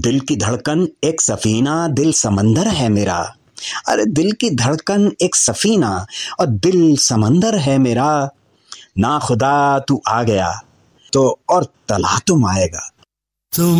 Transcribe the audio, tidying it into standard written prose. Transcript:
दिल की धड़कन एक सफीना, दिल समंदर है मेरा। अरे दिल की धड़कन एक सफीना और दिल समंदर है मेरा। ना खुदा तू आ गया तो और तला तुम आएगा।